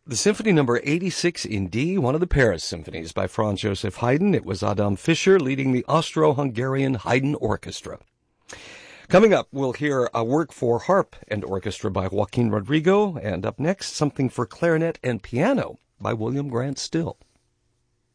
The Symphony Number 86 in D, one of the Paris symphonies by Franz Joseph Haydn. It was Adam Fischer leading the Austro-Hungarian Haydn Orchestra. Coming up, we'll hear a work for harp and orchestra by Joaquin Rodrigo, and up next, something for clarinet and piano by William Grant Still.